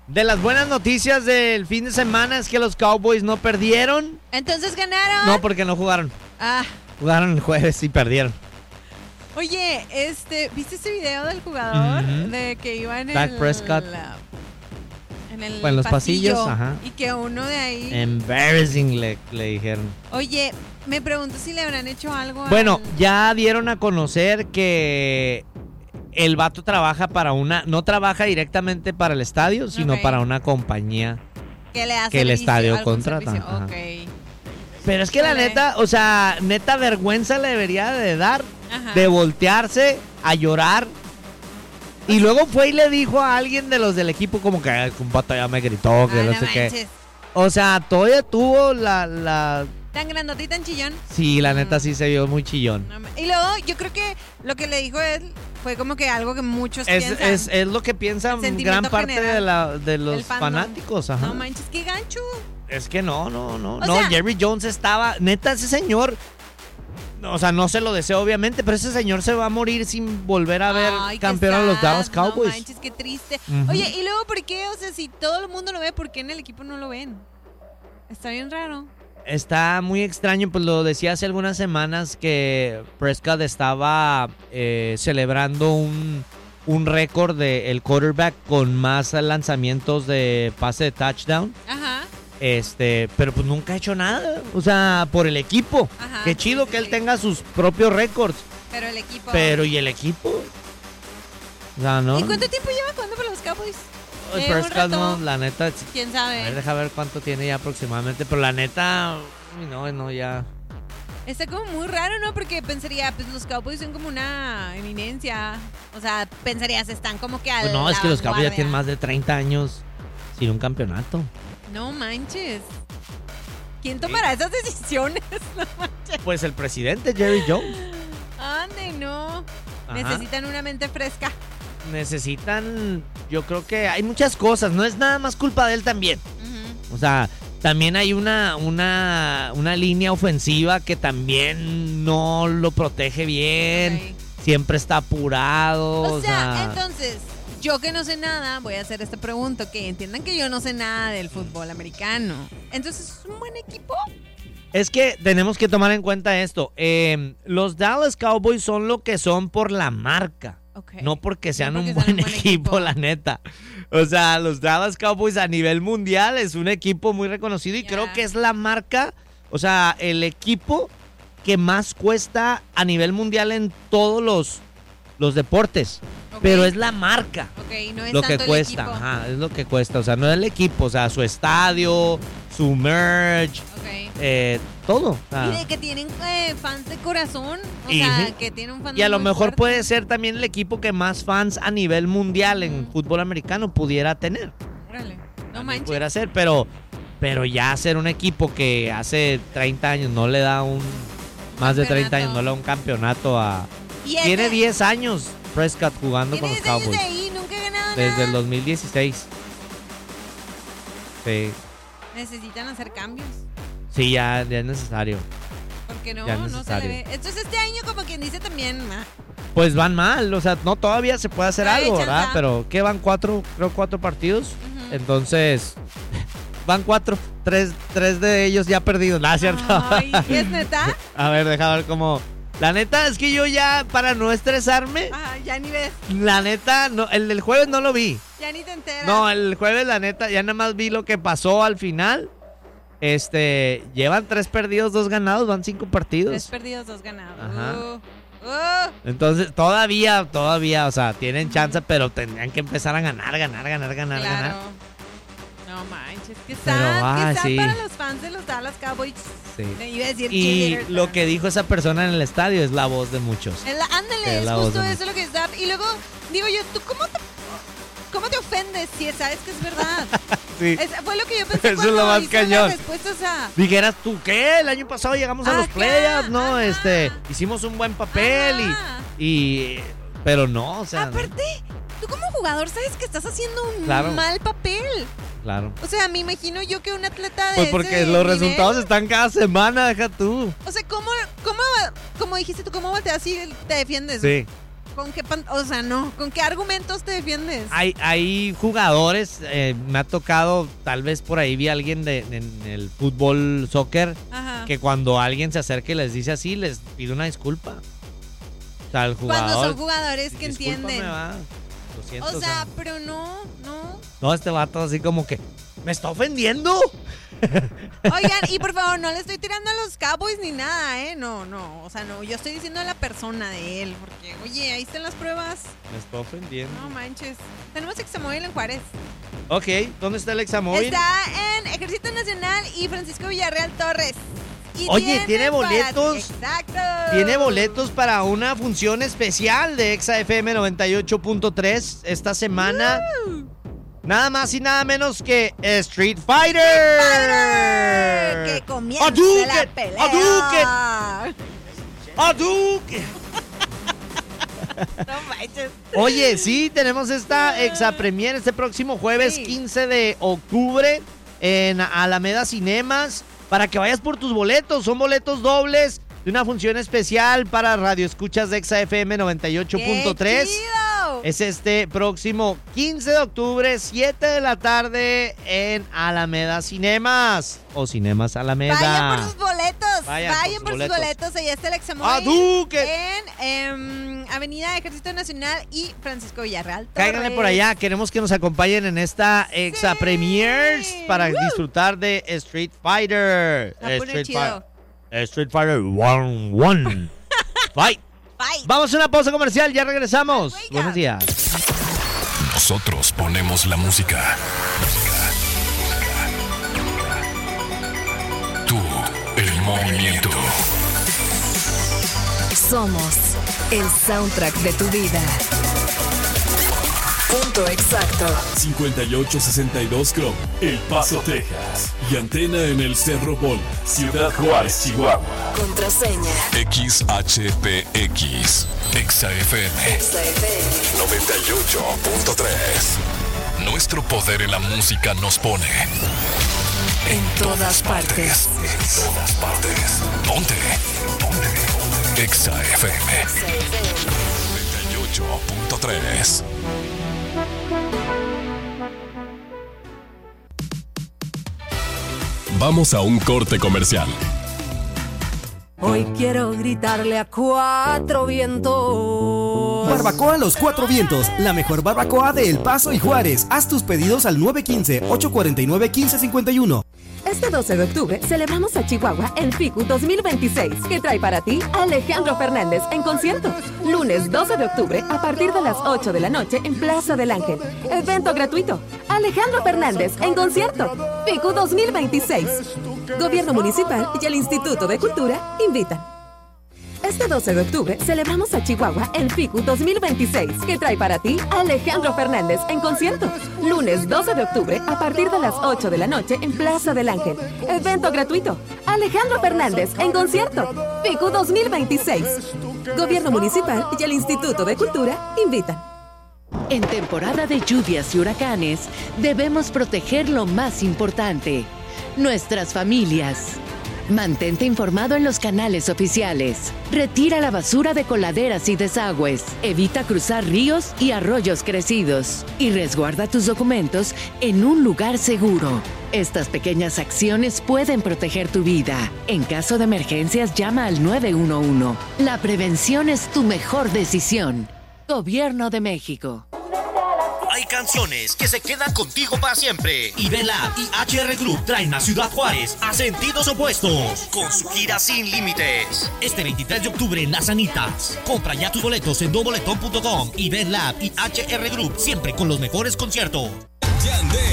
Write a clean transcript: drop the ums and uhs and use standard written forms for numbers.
De las buenas noticias del fin de semana es que los Cowboys no perdieron. ¿Entonces ganaron? No, porque no jugaron. Jugaron el jueves y perdieron. Oye, ¿viste ese video del jugador? De que iba en Dak Prescott. En los pasillos, ajá. Y que uno de ahí... Embarrassing le dijeron. Oye, me pregunto si le habrán hecho algo. Bueno, ya dieron a conocer que el vato trabaja para no trabaja directamente para el estadio, sino para una compañía que el estadio contrata. Okay. Pero es que la neta, o sea, neta vergüenza le debería de dar, de voltearse a llorar. Y luego fue y le dijo a alguien de los del equipo como que un vato ya me gritó, que no sé qué. O sea, todavía tuvo la... ¿Tan grandote y tan chillón? Sí, la neta sí se vio muy chillón. Y luego yo creo que lo que le dijo él fue como que algo que muchos piensan. Es lo que piensan gran parte de los fanáticos. Ajá. No manches, qué gancho. Es que no, Jerry Jones estaba... Neta, ese señor... O sea, no se lo deseo obviamente, pero ese señor se va a morir sin volver a ver campeón a los Dallas Cowboys. No manches, qué triste. Oye, y luego, ¿por qué? O sea, si todo el mundo lo ve, ¿por qué en el equipo no lo ven? Está bien raro. Está muy extraño, pues lo decía hace algunas semanas que Prescott estaba celebrando un récord del quarterback con más lanzamientos de pase de touchdown. Ajá. Pero pues nunca ha hecho nada, o sea, por el equipo. Ajá, qué chido que él tenga sus propios récords. Pero el equipo. ¿Y el equipo? O sea, ¿no? ¿Y cuánto tiempo lleva jugando por los Cowboys? Prescott, no, la neta. ¿Quién sabe? A ver, deja ver cuánto tiene ya aproximadamente, pero la neta, no, ya. Está como muy raro, ¿no? Porque pensaría, pues los Cowboys son como una eminencia. O sea, pensarías, están como que pues no, es que los Cowboys ya tienen más de 30 años sin un campeonato. No manches. ¿Quién tomará esas decisiones? No manches. Pues el presidente, Jerry Jones. Ande, no. Ajá. Necesitan una mente fresca. Necesitan, yo creo que hay muchas cosas, no es nada más culpa de él también. O sea, también hay una línea ofensiva que también no lo protege bien. Okay. Siempre está apurado. O sea, entonces... Yo que no sé nada, voy a hacer esta pregunta, que entiendan que yo no sé nada del fútbol americano. Entonces, ¿es un buen equipo? Es que tenemos que tomar en cuenta esto. Los Dallas Cowboys son lo que son por la marca. Okay. No porque sean un buen equipo, la neta. O sea, los Dallas Cowboys a nivel mundial es un equipo muy reconocido y creo que es la marca, o sea, el equipo que más cuesta a nivel mundial en todos los deportes. Okay. Pero es la marca no es lo que cuesta, es lo que cuesta, o sea, no es el equipo, o sea, su estadio, su merch, todo. O sea. Y de que tienen fans de corazón, o sea, que tienen un fan. Y a lo mejor puede ser también el equipo que más fans a nivel mundial en fútbol americano pudiera tener. Órale, no manches. Pudiera ser, pero ya ser un equipo que hace 30 años no le da más de 30 años no le da un campeonato a... Tiene 10 años Prescott jugando con los Cowboys. Desde ahí, nunca he ganado desde nada. el 2016. Sí. Necesitan hacer cambios. Sí, ya es necesario. Porque no se le ve. Entonces este año como quien dice también... Pues van mal, o sea, no todavía se puede hacer algo, ¿verdad? Pero ¿qué van? 4 partidos. Entonces, van 4. 3 de ellos ya perdidos, ¿no? ¿Cierto? Ay, ¿es neta? A ver, deja ver cómo... La neta es que yo ya, para no estresarme... ya ni ves. La neta, no, el del jueves no lo vi. Ya ni te enteras. No, el jueves, la neta, ya nada más vi lo que pasó al final. Llevan 3 perdidos, 2 ganados, van 5 partidos. 3 perdidos, 2 ganados. Ajá. Entonces, todavía, o sea, tienen chance, pero tendrían que empezar a ganar. Claro. No manches, que sad para los fans de los Dallas Cowboys. Sí. Iba a decir y lo que dijo esa persona en el estadio es la voz de muchos. Ándale, es justo eso lo que está. Y luego, digo yo, ¿tú cómo te ofendes si sabes que es verdad? Sí. Fue lo que yo pensé. Eso es lo más cañón. O sea, dijeras tú, ¿qué? El año pasado llegamos a los playoffs, ¿no? Hicimos un buen papel pero no, o sea. Aparte, tú como jugador sabes que estás haciendo un mal papel. Claro. O sea, me imagino yo que un atleta de pues porque los resultados están cada semana, deja tú. O sea, ¿cómo dijiste tú, cómo volteas y te defiendes? Sí. ¿Con qué ¿con qué argumentos te defiendes? Hay jugadores, me ha tocado, tal vez por ahí vi a alguien en el fútbol, soccer, que cuando alguien se acerca y les dice así, les pide una disculpa. O sea, el jugador, cuando son jugadores que entienden. Lo siento, pero no. No, este vato así como que, ¿me está ofendiendo? Oigan, y por favor, no le estoy tirando a los Cowboys ni nada, ¿eh? No, yo estoy diciendo a la persona de él, porque, oye, ahí están las pruebas. Me está ofendiendo. No manches. Tenemos Examóvil en Juárez. Ok, ¿dónde está el Examóvil? Está en Ejército Nacional y Francisco Villarreal Torres. Y oye, tiene boletos. Exacto. Tiene boletos para una función especial de Exa FM 98.3 esta semana. Nada más y nada menos que Street Fighter. Que comience la pelea. ¡Hadouken! No manches. Oye, sí, tenemos esta Exa Premier este próximo jueves 15 de octubre en Alameda Cinemas para que vayas por tus boletos. Son boletos dobles de una función especial para radioescuchas de Exa FM 98.3. Es este próximo 15 de octubre, 7 de la tarde en Alameda Cinemas o Cinemas Alameda. Vayan por sus boletos. Vayan por sus boletos. Allá está el Examóvil en Avenida Ejército Nacional y Francisco Villarreal. Cáiganle por allá. Queremos que nos acompañen en esta Exa Premiers para disfrutar de Street Fighter. Street Fighter 1. Fight. Bye. Vamos a una pausa comercial, ya regresamos. Buenos días. Nosotros ponemos la música. Tú, el movimiento. Somos el soundtrack de tu vida. Punto exacto. 5862 Chrome, El Paso, Texas. Y antena en el Cerro Bol, Ciudad Juárez, Chihuahua. Contraseña XHPX. Exa FM 98.3. Nuestro poder en la música nos pone en todas partes. En todas partes. Ponte. Exa FM 98.3. Vamos a un corte comercial. Hoy quiero gritarle a cuatro vientos. Barbacoa Los Cuatro Vientos, la mejor barbacoa de El Paso y Juárez. Haz tus pedidos al 915-849-1551. Este 12 de octubre celebramos a Chihuahua en FICU 2026, que trae para ti a Alejandro Fernández en concierto. Lunes 12 de octubre a partir de las 8 de la noche en Plaza del Ángel. Evento gratuito. Alejandro Fernández en concierto. FICU 2026. Gobierno Municipal y el Instituto de Cultura invitan. Este 12 de octubre celebramos a Chihuahua en FICU 2026, que trae para ti a Alejandro Fernández en concierto. Lunes 12 de octubre a partir de las 8 de la noche en Plaza del Ángel. Evento gratuito. Alejandro Fernández en concierto. FICU 2026. Gobierno Municipal y el Instituto de Cultura invitan. En temporada de lluvias y huracanes, debemos proteger lo más importante: nuestras familias. Mantente informado en los canales oficiales. Retira la basura de coladeras y desagües. Evita cruzar ríos y arroyos crecidos. Y resguarda tus documentos en un lugar seguro. Estas pequeñas acciones pueden proteger tu vida. En caso de emergencias, llama al 911. La prevención es tu mejor decisión. Gobierno de México. Hay canciones que se quedan contigo para siempre. Ibenlab y HR Group traen a Ciudad Juárez a sentidos opuestos con su gira Sin Límites. Este 23 de octubre en Las Anitas. Compra ya tus boletos en doboleton.com. Ibenlab y HR Group, siempre con los mejores conciertos. Yandel